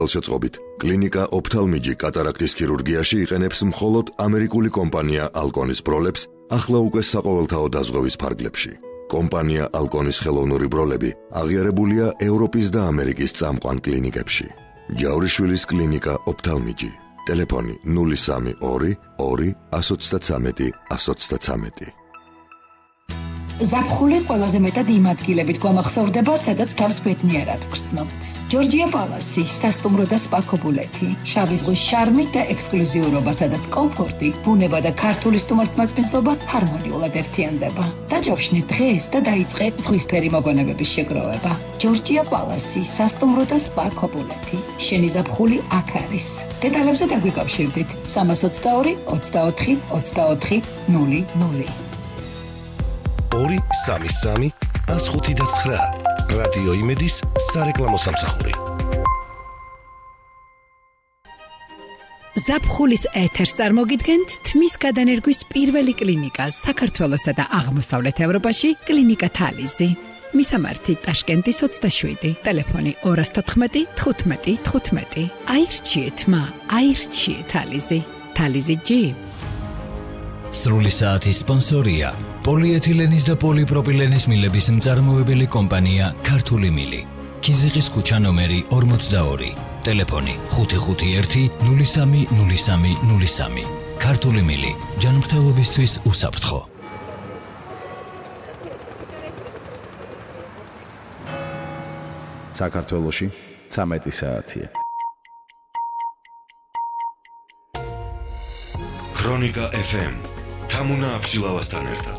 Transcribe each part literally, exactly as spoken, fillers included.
შეწყობით, კლინიკა ოფთალმიჯი კატარაქტის ქირურგიაში იყენებს მხოლოდ ამერიკული კომპანია ალკონის ბროლებს, ახლა უკვე საყოველთაო დაზღვევის ფარგლებში. კომპანია ალკონის ხელოვნური ბროლები აღიარებულია ევროპის და ამერიკის წამყვან კლინიკებში. ჯავრიშვილის კლინიკა ოფთალმიჯი. ტელეფონი ნული სამი ორი ორი ათს ოცდათრამეტი ათს ოცდათრამეტი. ზაფხული ყველაზე მეტად იმ ადგილებით გვამახსოვრდება, სადაც თავს ბედნიერად ვგრძნობთ. ჯორჯია პალასი, სასტუმრო და სპა ქობულეთი, შავი ზღვის შარმი და ექსკლუზიურობა, სადაც კომფორტი, ბუნება და ქართული სტუმართმასპინძლობა ჰარმონიულად ერთიანდება. დაჯავშნე დღეს და დაიწყე ზღვისფერი მოგონებების შეგროვება. ჯორჯია პალასი, სასტუმრო და სპა ქობულეთი. შენი ზაფხული აქ არის. დეტალებზე დაგვიკავშირდით სამას ოცდაორი ოცდაოთხი ოცდაოთხი ნული ნული. ორი სამი სამი ათს ხუთი და ცხრა რადიო იმედის სარეკლამო სამსახური. ზაფხულის ეთერს წარმოგიდგენთ თმის გადანერგვის პირველი კლინიკა საქართველოსა და აღმოსავლეთ ევროპაში კლინიკა თალიზი. მისამართი ტაშკენტის ოცდაშვიდი, ტელეფონი ორი თოთხმეტი თხუთმეტი თხუთმეტი. აირჩიეთ მა, აირჩიეთ თალიზი. თალიზი ჯი. სრული საათის სპონსორია პოლიეთილენის და პოლიპროპილენის მილების მწარმოებელი კომპანია ქართული მილი. ქიზიყის ქუჩა ნომერი ორმოცდაორი. ტელეფონი ხუთი ხუთი ერთი ნული სამი ნული სამი ნული სამი. ქართული მილი. ჯანმრთელობისთვის უსაფრთხო. საქართველოში ცამეტი საათია. ქრონიკა ეფ ემ თამუნა აბშილავასთან ერთად.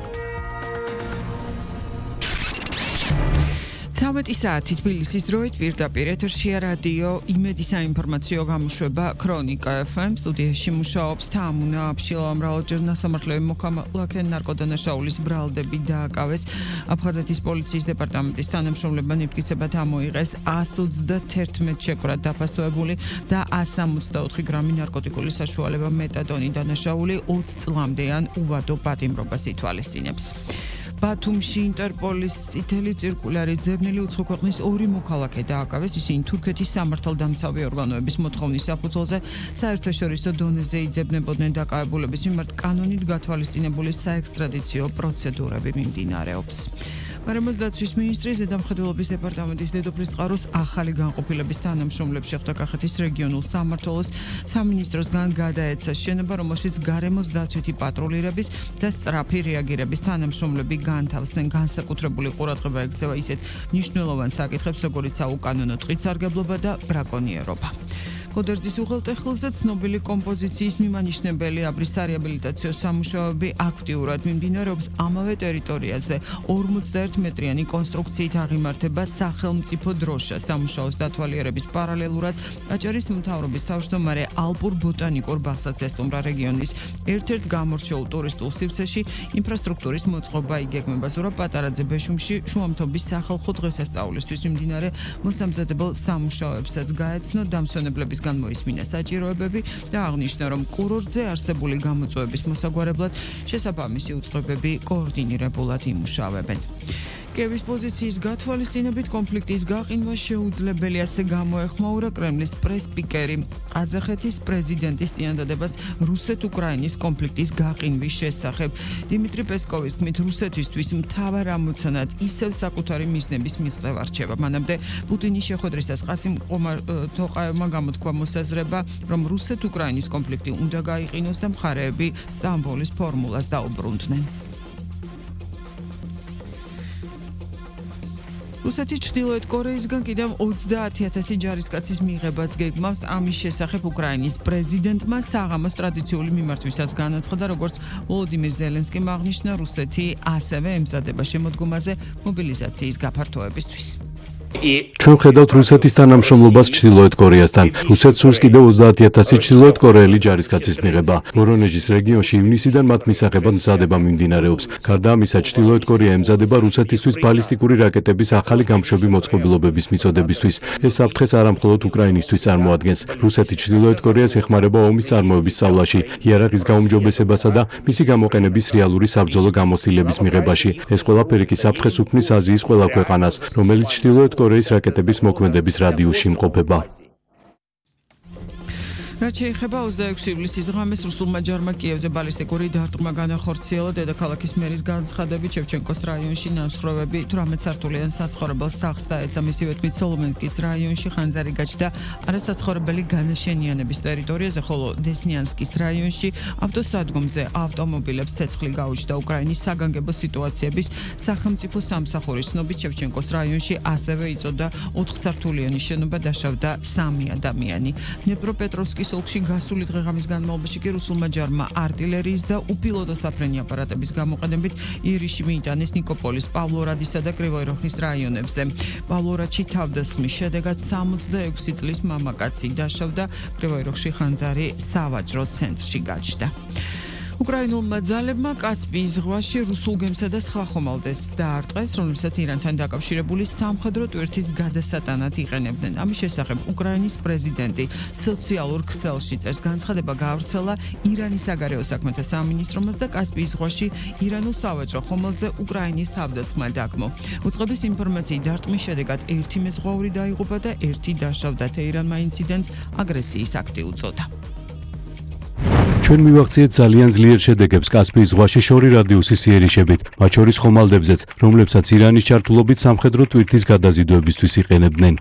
ცამეტი საათი თბილისის დროით პირდაპირ ეთერშია რადიო იმედი საინფორმაციო გამოშვება ქრონიკა ეფ ემ. სტუდიაში მუშაობს თამუნა აბშილავა. მრავალჯერ ნასამართლები მოქალაქე ნარკოდანაშაულის ბრალდები დააკავეს. აფხაზეთის პოლიციის დეპარტამენტის თანამშრომლებმა ნიფტკიცებად ამოიღეს ას ოცდათერთმეტ შეკვრად დაფასოებული და ას სამოცდაოთხი გრამი ნარკოტიკული საშუალება მეტადონი დანაშაული ოცი წლამდე ან უვადო პატიმრობას ითვალისწინებს. ბათუმში ინტერპოლის წითელი ცირკულარი ძებნილი უცხო ქვეყნის ორი მოქალაქე დააკავეს. ისინი თურქეთის სამართალდამცავი ორგანოების მოთხოვნის საფუძველზე საერთაშორისო დონეზე იძებნებოდნენ. დაკავებულების მიმართ კანონით გათვალისწინებული საექსტრადიციო პროცედურები მიმდინარეობს. გარემოს დაცვის მინისტრი ზედამხედველობის დეპარტამენტის დედოფლის წყაროს ახალი განყოფილების თანამშრომლებს შეხვდა კახეთის რეგიონულ სამმართველოს სამინისტროსგან გადაეცა შენობა, რომელშიც გარემოს დაცვითი პატრულირების და სწრაფი რეაგირების თანამშრომლები განთავსდნენ. განსაკუთრებული ყურადღება ექცევა ისეთ მნიშვნელოვან საკითხებს, როგორიც საუკანონო ტყით სარგებლობა და ბრაკონიერობა. ხოდერძის უღელტეხილზე ცნობილი კომპოზიციის მიმანიშნებელი აბრის სარეაბილიტაციო სამუშაოები აქტიურად მიმდინარეობს. ამავე ტერიტორიაზე ორმოცდაერთი მეტრიანი კონსტრუქციით აღიმართება სახელმწიფო დროშა. სამუშაოს დათვალიერების პარალელურად აჭარის მთავრობის თავმჯდომარე ალპურ ბოტანიკურ ბაღსაც ესტუმრა. რეგიონის ერთ-ერთ გამორჩეულ ტურისტულ სივრცეში ინფრასტრუქტურის მოწყობა იგეგმება. ზურაბ პატარაძე ბეშუმში შუამთობის სახალხო დღესასწაულისთვის მიმდინარე მოსამზადებელ სამუშაოებსაც გაეცნო. დამსვენებლების განმოისმინა საჭიროებები და აღნიშნა, რომ კურორტზე არსებული გამოწვევების მოსაგვარებლად შესაბამისი უწყებები კოორდინირებულად იმუშავებენ. კიევის პოზიციის გათვალისწინებით კონფლიქტის გაყინვა შეუძლებელი, ასე გამოეხმაურა კრემლის პრესპიკერი. ყაზახეთის პრეზიდენტის წინადადებას რუსეთ-უკრაინის კონფლიქტის გაყინვის შესახებ. დიმიტრი პესკოვის თქმით, რუსეთისთვის მთავარ ამოცანად ისევ საკუთარი მიზნების მიღწევა რჩება. მანამდე პუტინის შეხვედრისას ყასიმ ტოყაევმა გამოთქვა მოსაზრება, რომ რუსეთ-უკრაინის კონფლიქტი უნდა გაიყინოს და მხარეები სტამბოლის ფორმულას დაუბრუნდნენ. რუსეთის ჩრდილოეთ კორეისგან კიდევ ოცდაათი ათასი ჯარისკაცის მიღებას გეგმავს. ამის შესახებ უკრაინის პრეზიდენტმა საღამოს ტრადიციული მიმართვისას განაცხადა, როგორც ვოლოდიმირ ზელენსკიმ აღნიშნა, რუსეთი ასევე ემზადება შემოდგომაზე მობილიზაციის გაფართოებისთვის. ჩვენ ხედავთ რუსეთის თანამშრომლობას ჩრდილოეთ კორეასთან. რუსეთს სურს კიდევ ოცდაათი ათასი ჩრდილოეთ კორეელი ჯარისკაცის მიღება. ვორონეჟის რეგიონში ივნისიდან მათ მისაღებად მზადება მიმდინარეობს. გარდა ამისა, ჩრდილოეთ კორეა ემზადება რუსეთისთვის ბალისტიკური რაკეტების ახალი გამშვები მოწყობილობების მიწოდებისთვის. ეს საფრთხეს არამხოლოდ უკრაინისთვის წარმოადგენს. რუსეთი ჩრდილოეთ კორეას ეხმარება ომის წარმოების სწავლაში, იარაღის გაუმჯობესებასა და მისი გამოყენების რეალური საბრძოლო გამოცდილების მიღებაში. ეს ყველაფერი კი საფრთხეს უქმნის აზიის ყველა ქვეყანას, რომელიც ჩრდილოეთ კორეის რაკეტების მოქმედების რადიუსში იმყოფება. რაც შეეხება ოცდაექვსი ივლისის ღამეს რუსულმა ჯარმა კიევზე ბალისტიკური დარტყმა განახორციელა. დედაქალაქის მერის განცხადებით შევჩენკოს რაიონში ნამსხვრევები თვრამეტ სართულიან საცხოვრებელ სახლს დაეცა. მისივე თქმით სოლომენკის რაიონში ხანძარი გაჩნდა არასაცხოვრებელი განაშენიანების ტერიტორიაზე, ხოლო დესნიანსკის რაიონში ავტოსადგომზე ავტომობილებს ცეცხლი გაუჩნდა. უკრაინის საგანგებო სიტუაციების სახელმწიფო სამსახურის ცნობით შევჩენკოს რაიონში ასევე იწოდა ოთხსართულიანი შენობა, დაშავდა სამი ადამიანი. დნეპროპეტროვსკის ოლქში გასული დღეღამის განმავლობაში კი რუსულმა ჯარმა არტილერიის და უპილოტო საფრენი აპარატების გამოყენებით ირიში მიიტანეს ნიკოპოლის, პავლორადისა და კრივოი-როხის რაიონებზე. პავლორადში თავდასხმის შედეგად სამოცდაექვსი წლის მამაკაცი დაშავდა, კრივოი-როხში ხანძარი სავაჭრო ცენტრში გაჩნდა. უკრაინულმა ძალებმა კასპიის ზღვაში რუსულ გემსა და სხვა ხომალდებს დაარტყეს, რომლებსაც ირანთან დაკავშირებული სამხედრო ტვირთის გადასატანად იყენებდნენ. ამის შესახებ უკრაინის პრეზიდენტი სოციალურ ქსელში წერს. განცხადება გაავრცელა ირანის საგარეო საქმეთა სამინისტრომაც და კასპიის ზღვაში ირანულ სავაჭრო ხომალდზე უკრაინის თავდასხმა დაგმო. უწყების ინფორმაციით დარტყმის შედეგად ერთი მეზღვაური დაიღუპა და ერთი დაშავდა. თეირანმა ინციდენტს აგრესიის აქტი უწოდა. ჩვენ მივახციეთ ძალიან ძლიერ შედეგებს კასპიის ზღვაში შორი რადიუსის იერიშებით, მათ შორის ხომალდებზეც, რომლებსაც ირანის ჩართულობით სამხედრო ტვირთის გადაზიდვებისთვის იყენებდნენ.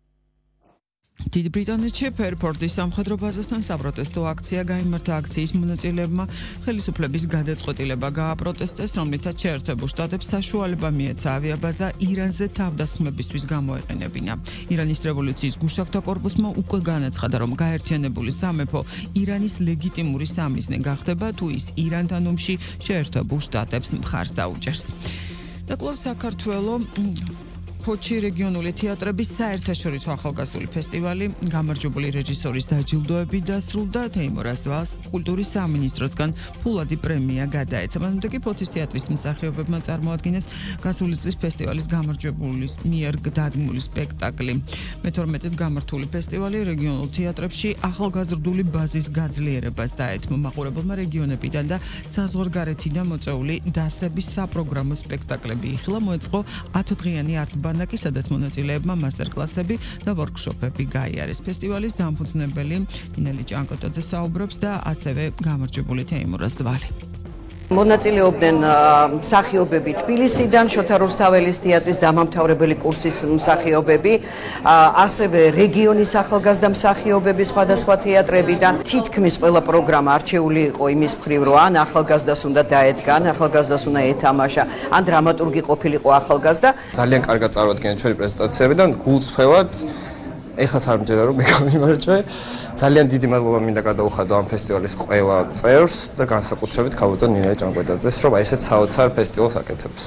დიდ ბრიტანეთში ფერფორდის სამხედრო ბაზასთან საპროტესტო აქცია გაიმართა. აქციის მონაწილეებმა ხელისუფლების გადაწყვეტილება გააპროტესტეს, რომლითაც შეერთებულ შტატებს საშუალება მიეცა ავიაბაზა ირანზე თავდასხმებისთვის გამოეყენებინა. ირანის რევოლუციის გუშაგთა კორპუსმა უკვე განაცხადა, რომ გაერთიანებული სამეფო ირანის ლეგიტიმური სამიზნე გახდება, თუ ის ირანთან ომში შეერთებულ შტატებს მხარს დაუჭერს. და კვლავ საქართველო ფოჩი რეგიონული თეატრების საერთაშორისო ახალგაზრდული ფესტივალი გამარჯვებული რეჟისორის დაჯილდოები დასრულდა. თეიმურაზ დვალს კულტურის სამინისტროსგან ფულადი პრემია გადაეცა. მანამდე კი ფოთის თეატრის მსახიობებმა წარმოადგინეს გასული წლის ფესტივალის გამარჯვებულის მიერ დადგმული სპექტაკლი. მეთორმეტედ გამართული ფესტივალი რეგიონულ თეატრებში ახალგაზრდული ბაზის გაძლიერებას დაეთმო. მაყურებელმა რეგიონებიდან და საზღვარგარეთიდან მოწვეული დასების საპროგრამო სპექტაკლები იხილა. მოეწყო ათდღიანი არტ ბანაკი, სადაც მონაწილეებმა მასტერკლასები და ვორქშოპები გაიარეს. ფესტივალის დამფუძნებელი ნინელი ჭანკოტაძე საუბრობს და ასევე გამარჯვებული თეიმურაზ დვალი. მონაწილეობდნენ მსახიობები თბილისიდან, შოთა რუსთაველის თეატრის დამამთავრებელი კურსის მსახიობები, ასევე რეგიონის ახალგაზრდა მსახიობები სხვადასხვა თეატრებიდან. თითქმის ყველა პროგრამა არჩეული იყო იმის მხრივ, რომ ან ახალგაზრდას უნდა დაედგან, ახალგაზრდას უნდა ეთამაშა, ან დრამატურგი ყოფილიყო ახალგაზრდა. ძალიან კარგად წარუდგენენ ჩვენი პრეზენტაციებიდან, გულწრფელად. ეხლაც არ მჯერა რომ მე გამიმარჯვე. ძალიან დიდი მადლობა მინდა გადაუხადო ამ ფესტივალის ყველა წევრს და განსაკუთრებით ქალბატონ ნინელი ჭანკვეტაძეს, რომ აი ესეთ საოცარ ფესტივალს აკეთებს.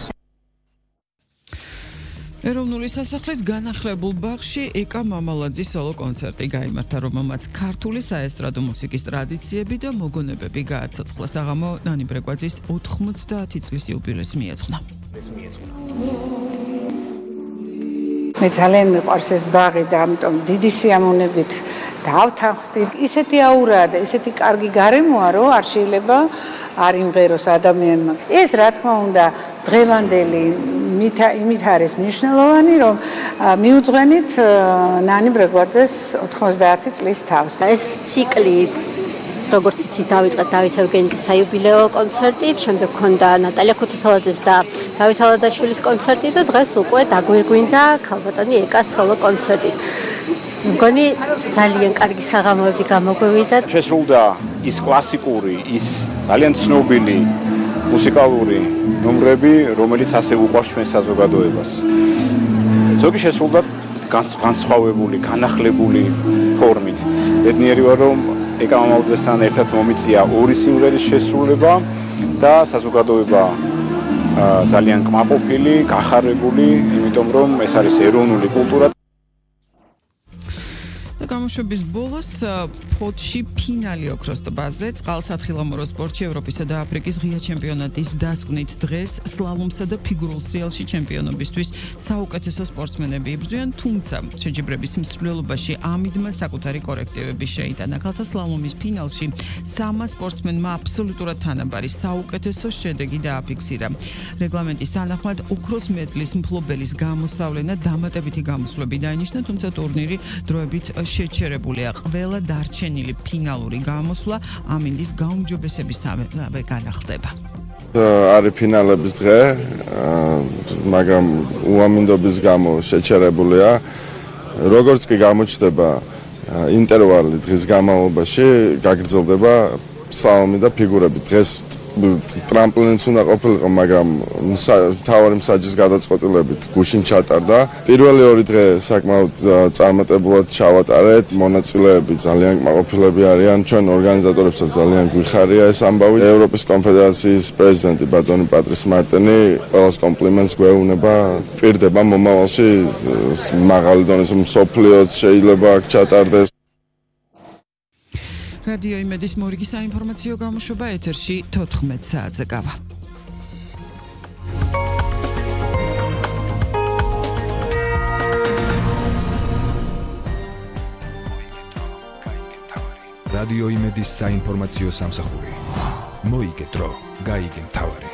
ეროვნული სასახლის განახლებულ ბაღში ეკა მამალაძის სოლო კონცერტი გაიმართა, რომელმაც ქართული საესტრადო მუსიკის ტრადიციები და მოგონებები გააცოცხლა. საღამო ნანი ბრეგვაძის ოთხმოცდაათი წლის იუბილეს მიეძღვნა. ეს მიეძღვნა. მე ძალიან მიყვარს ეს ბაღი და ამიტომ დიდი სიამოვნებით დავთანხმდი. ისეთი აურაა და ისეთი კარგი გარემოა, რომ არ შეიძლება არ იმღეროს ადამიანმა. ეს რა თქმა უნდა დღევანდელი იმით არის მნიშვნელოვანი, რომ მიუძღვენით ნანი ბრეგვაძეს ოთხმოცდაათი წლის თავს. ეს ციკლი როგორც იცით დავიწყეთ დავით ევგენიძის საიუბილეო კონცერტით, შემდეგ ჰქონდა ნატალია ქუთათელაძეს და დავით ალადაშვილის კონცერტი და დღეს უკვე დაგვირგვინდა ქალბატონი ეკას სოლო კონცერტი. მგონი ძალიან კარგი საღამოები გამოგვივიდა. შესრულდა ის კლასიკური, ის ძალიან ცნობილი მუსიკალური ნომრები, რომელიც ასე უყვარს ჩვენ საზოგადოებას. ზოგი შესრულდა განსხვავებული, განახლებული ფორმით. ბედნიერი ვარ, რომ ეკა მამალაძესთან ერთად მომიწია ორი სიმღერის შესრულება და საზოგადოება ძალიან კმაყოფილი, გახარებული, იმიტომ რომ ეს არის ეროვნული კულტურა. გამოშვების ბოლოს ფოთში ფინალი ოქროს ტბაზე წყალსათხილამურო სპორტში ევროპისა და აფრიკის ღია ჩემპიონატის დასკვნით დღეს სლალომსა და ფიგურულ სრიალში ჩემპიონობისთვის საუკეთესო სპორტსმენები იბრძვიან, თუმცა შეჯიბრების მსვლელობაში ამიდმა საკუთარი კორექტივები შეიტანა. ქალთა სლალომის ფინალში სამა სპორტსმენმა აბსოლუტურად თანაბარი საუკეთესო შედეგი დააფიქსირა. რეგლამენტის თანახმად ოქროს მედლის მფლობელის გამოსავლენა დამატებითი გამოსვლები დაინიშნა, თუმცა ტურნირი დროებით შეჩერებულია ყველა დარჩენილი ფინალური გამოსვლა ამინდის გაუმჯობესებისთანავე განახდება. არის ფინალების დღე, მაგრამ უამინდობის გამო შეჩერებულია. როგორც კი გამოჩნდება ინტერვალი დღის განმავლობაში, გაგრძელდება სლალომი და ფიგურები. დღეს ტრამპლინიც უნდა ყოფილიყო, მაგრამ მთავარი მსაჯის გადაწყვეტილებით გუშინ ჩატარდა. პირველი ორი დღე საკმაოდ წარმატებულად ჩავატარეთ. მონაწილეები ძალიან კმაყოფილები არიან. ჩვენ ორგანიზატორებსაც ძალიან გვიხარია ეს ამბავი. ევროპის კონფედერაციის პრეზიდენტი ბატონი პატრის მარტენი ყველას კომპლიმენტს გვეუბნება. პირდება მომავალში მაღალი დონის მსოფლიოც შეიძლება აქ ჩატარდეს. რადიო იმედის მორიგი საინფორმაციო გამოშვება ეთერში თოთხმეტ საათზე გავა. რადიო იმედის საინფორმაციო სამსახური. მოიგე დრო, გაიგე მთავარი.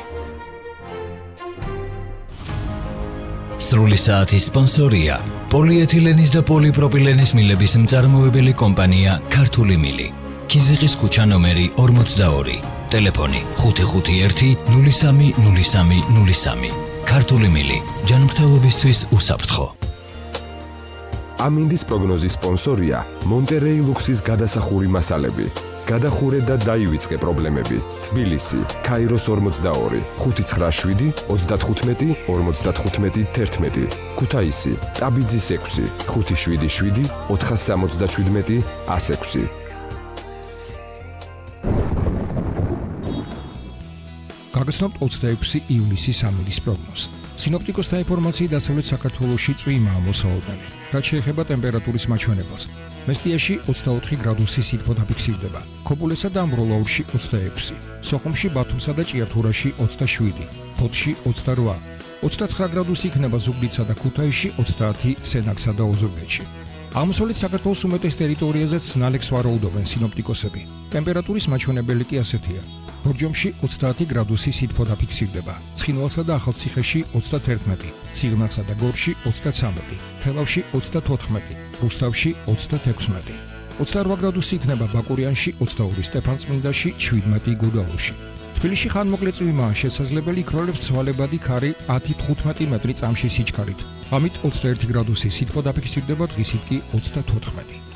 სრული საათის სპონსორია პოლიეთილენის და პოლიპროპილენის მილების მწარმოებელი კომპანია ქართული მილი. ქიზიყის ქუჩა ნომერი ორმოცდაორი. ტელეფონი ხუთი ხუთი ერთი ნული სამი ნული სამი ნული სამი. ქართული მილი. ჯანმრთელობისთვის უსაფრთხო. ამინდის პროგნოზის სპონსორია მონტერეი ლუქსის გადასახური მასალები. გადახურე და დაივიწყე პრობლემები. თბილისი, ქაიროს ორმოცდაორი, ხუთი ცხრა შვიდი, ოცდათხუთმეტი, ორმოცდათხუთმეტი, თერთმეტი. ქუთაისი, ტაბიძის ექვსი, ხუთი შვიდი შვიდი, ოთხას სამოცდაშვიდმეტი, ას ექვსი. გაგრძნობთ ოცდაექვსი ივლისის ამინდის პროგნოზს. სინოპტიკოსთა ინფორმაციით დასავლეთ საქართველოში წვიმაა მოსავალდანი. რაც შეეხება ტემპერატურის მაჩვენებელს. მესტიაში ოცდაოთხი გრადუსი სითბო დაფიქსირდება. ქობულესა და ამბროლაურში ოცდაექვსი. სოხუმში, ბათუმსა და ჭიათურაში ოცდაშვიდი. ფოთში ოცდარვა. ოცდაცხრა გრადუსი იქნება ზუგდიდსა და ქუთაისში, ოცდაათი სენაკსა და ოზურგეთში. აღმოსავლეთ საქართველოს უმეტეს ტერიტორიაზეც ნალექს ვარაუდობენ სინოპტიკოსები. ტემპერატურის მაჩვენებელი კი ასეთია. ბორჯომში ოცდაათი გრადუსი სითბო დაფიქსირდება. ცხინვალსა და ახალციხეში ოცდათერთმეტი, სიღნაღსა და გორში ოცდაცამეტი, თელავში ოცდათოთხმეტი, რუსთავში ოცდათექვსმეტი. ოცდარვა გრადუსი იქნება ბაკურიანში, ოცდაორი სტეფანწმინდაში, შვიდმეტი გუდაურში. თბილისში ხანმოკლე წვიმაა შესაძლებელი, იქროლებს ცვალებადი ქარი ათი თხუთმეტი მეტრი წამში სიჩქარით. ამით ოცდაერთი გრადუსი სითბო დაფიქსირდება, დღისით კი ოცდათოთხმეტი.